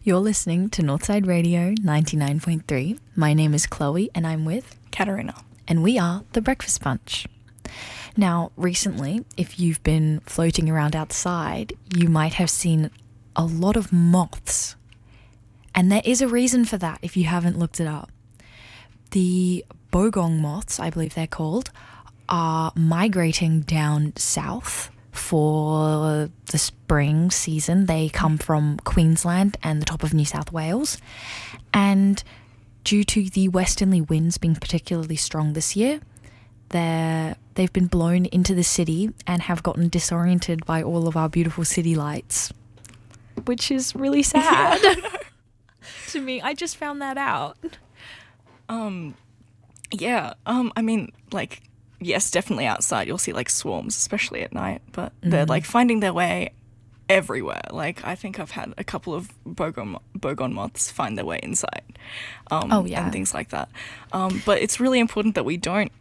You're listening to Northside Radio 99.3. My name is Chloe and I'm with Katarina. And we are The Breakfast Bunch. Now, recently, if you've been floating around outside, you might have seen a lot of moths. And there is a reason for that if you haven't looked it up. The bogong moths, I believe they're called, are migrating down south for the spring season. They come from Queensland and the top of New South Wales. And due to the westerly winds being particularly strong this year, they've been blown into the city and have gotten disoriented by all of our beautiful city lights, which is really sad. To me, I just found that out. Yes, definitely outside you'll see like swarms, especially at night, but they're like finding their way everywhere. Like I think I've had a couple of bogon moths find their way inside. And things like that. But it's really important that we don't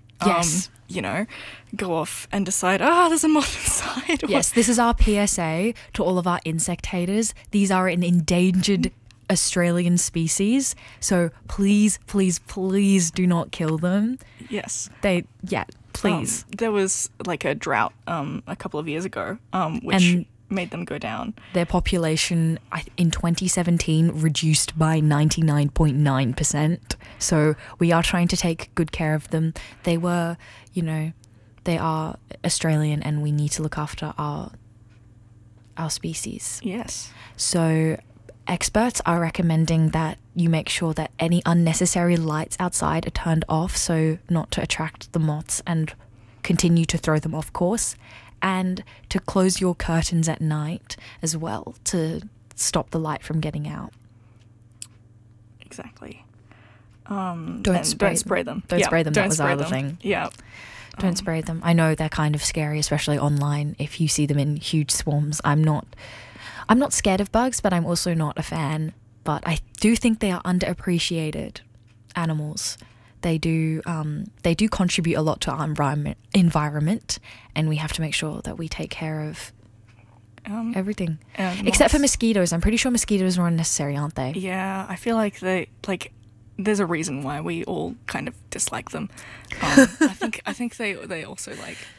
go off and decide, there's a moth inside. Yes, this is our PSA to all of our insect haters. These are an endangered Australian species, so please, please, please do not kill them. Yes. Please. There was like a drought a couple of years ago, which made them go down. Their population in 2017 reduced by 99.9%. So we are trying to take good care of them. They were, they are Australian and we need to look after our species. Yes. So experts are recommending that you make sure that any unnecessary lights outside are turned off so not to attract the moths and continue to throw them off course, and to close your curtains at night as well to stop the light from getting out. Exactly. Don't spray them. Don't spray them. Don't that was spray our other them. thing. Yeah. Don't spray them. I know they're kind of scary, especially online if you see them in huge swarms. I'm not scared of bugs, but I'm also not a fan. But I do think they are underappreciated animals. They do contribute a lot to our environment, and we have to make sure that we take care of everything. Except for mosquitoes. I'm pretty sure mosquitoes are unnecessary, aren't they? Yeah, I feel like there's a reason why we all kind of dislike them. I think they also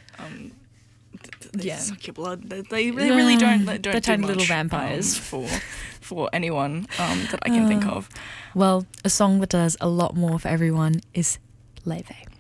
they suck your blood. They really don't They're do tiny much, little vampires for anyone that I can think of. Well, a song that does a lot more for everyone is Leve.